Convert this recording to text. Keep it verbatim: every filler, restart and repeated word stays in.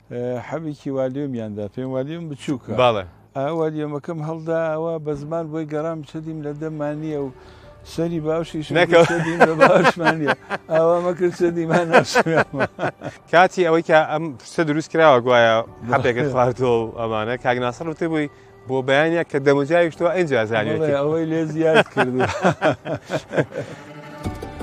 حەبێکی والیۆمیاندا پێم والیۆم بچووکە باڵێ ئاوالیۆمەکەم هەڵدا ئەوە بە زمان بۆی گەڕام چدیم لە دەمانیە و سەری باشی باشمانە ئاوا مەکرد چدیمان ناسوێمە کاتی ئەوەی کە ئەم پرسە دروست کراوە گوایە حەبێکت خواردەوە و ئەمانە کاگناسەر وتێ بووی بۆ بەیانە کە دەمەجاویشتەوە ئەنج زانانی ئەوەی لێ زیاد کردو